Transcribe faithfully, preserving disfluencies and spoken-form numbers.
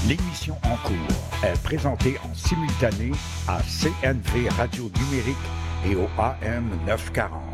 L'émission en cours est présentée en simultané à C N V Radio Numérique et au A M neuf cent quarante.